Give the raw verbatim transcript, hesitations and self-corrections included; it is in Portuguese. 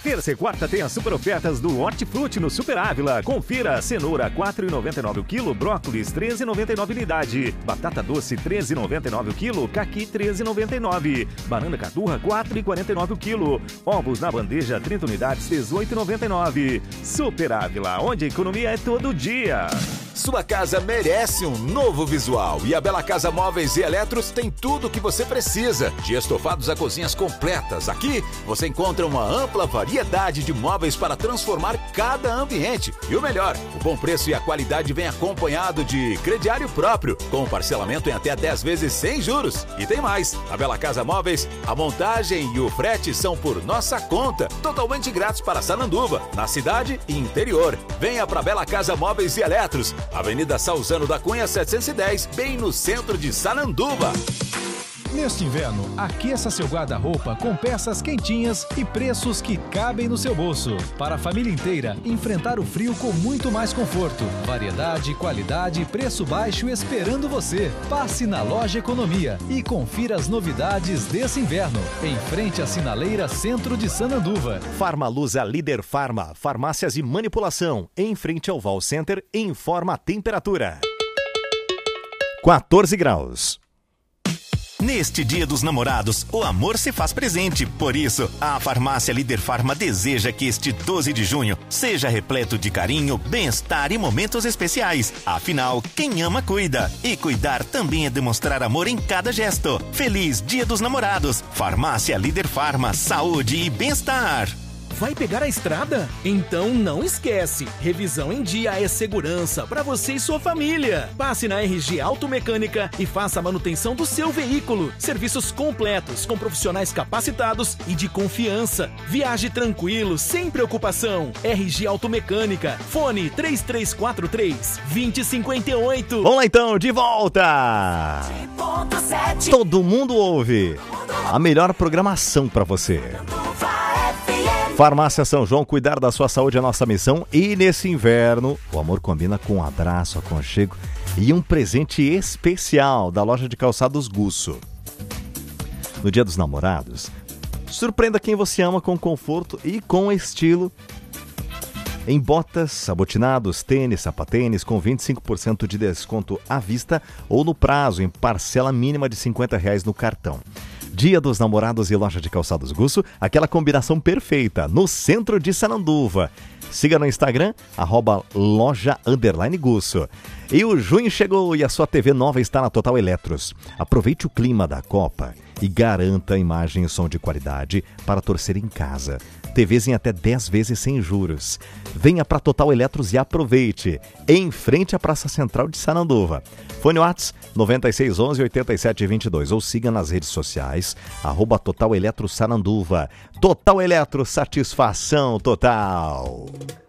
Terça e quarta tem as super ofertas do Hortifruti no Super Ávila. Confira: cenoura quatro reais e noventa e nove centavos o quilo, brócolis treze reais e noventa e nove centavos unidade, batata doce treze reais e noventa e nove centavos o quilo, caqui treze reais e noventa e nove centavos, banana caturra quatro reais e quarenta e nove centavos o quilo, ovos na bandeja trinta unidades dezoito reais e noventa e nove centavos. Super Ávila, onde a economia é todo dia. Sua casa merece um novo visual e a Bela Casa Móveis e Eletros tem tudo o que você precisa. De estofados a cozinhas completas. Aqui você encontra uma ampla variedade de móveis para transformar cada ambiente. E o melhor, o bom preço e a qualidade vem acompanhado de crediário próprio, com parcelamento em até dez vezes sem juros. E tem mais, na Bela Casa Móveis, a montagem e o frete são por nossa conta, totalmente grátis para Sananduva, na cidade e interior. Venha para Bela Casa Móveis e Eletros, Avenida Salzano da Cunha setecentos e dez, bem no centro de Sananduva. Neste inverno, aqueça seu guarda-roupa com peças quentinhas e preços que cabem no seu bolso. Para a família inteira, enfrentar o frio com muito mais conforto. Variedade, qualidade e preço baixo esperando você. Passe na Loja Economia e confira as novidades desse inverno. Em frente à Sinaleira Centro de Sananduva. Farmalusa Líder Farma, farmácias e manipulação. Em frente ao Val Center, informa a temperatura. quatorze graus. Neste Dia dos Namorados, o amor se faz presente. Por isso, a Farmácia Líder Farma deseja que este doze de junho seja repleto de carinho, bem-estar e momentos especiais. Afinal, quem ama, cuida. E cuidar também é demonstrar amor em cada gesto. Feliz Dia dos Namorados. Farmácia Líder Farma, saúde e bem-estar. Vai pegar a estrada? Então não esquece, revisão em dia é segurança para você e sua família. Passe na R G Automecânica e faça a manutenção do seu veículo. Serviços completos com profissionais capacitados e de confiança. Viaje tranquilo, sem preocupação. R G Automecânica, fone três três quatro três, dois zero cinco oito. Vamos lá então, de volta! Todo mundo ouve a melhor programação para você. Farmácia São João, cuidar da sua saúde é a nossa missão. E nesse inverno, o amor combina com um abraço, aconchego e um presente especial da loja de calçados Gusso. No Dia dos Namorados, surpreenda quem você ama com conforto e com estilo. Em botas, sabotinados, tênis, sapatênis com vinte e cinco por cento de desconto à vista ou no prazo em parcela mínima de cinquenta reais no cartão. Dia dos Namorados e loja de calçados Gusso, aquela combinação perfeita, no centro de Sananduva. Siga no Instagram, arroba loja underline Gusso. E o junho chegou e a sua T V nova está na Total Eletros. Aproveite o clima da Copa e garanta imagem e som de qualidade para torcer em casa. T Vs em até dez vezes sem juros. Venha para Total Eletros e aproveite. Em frente à Praça Central de Sananduva. Fone WhatsApp nove seis um um, oito sete dois dois ou siga nas redes sociais, arroba Total Eletro Sananduva. Total Eletro, satisfação total.